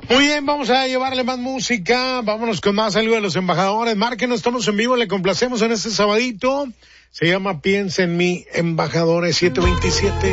Muy bien, vamos a llevarle más música. Vámonos con más algo de los embajadores. Márquenos, estamos en vivo, le complacemos en este sabadito. Se llama Piensa en mí, Embajadores 727.